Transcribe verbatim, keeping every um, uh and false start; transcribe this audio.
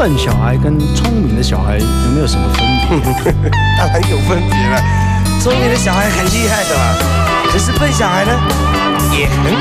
笨小孩跟聪明的小孩有没有什么分别？ 当然有分别了。聪明的小孩很厉害的嘛，可是笨小孩呢也很